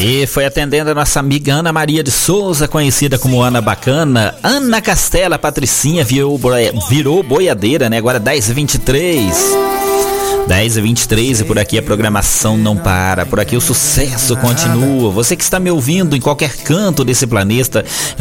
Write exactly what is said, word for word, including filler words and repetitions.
Aí foi atendendo a nossa amiga Ana Maria de Souza, conhecida como Ana Bacana. Ana Castela, Patricinha virou, virou boiadeira, né? Agora dez e vinte e três. dez e vinte e três e por aqui a programação não para, por aqui o sucesso continua. Você que está me ouvindo em qualquer canto desse planeta,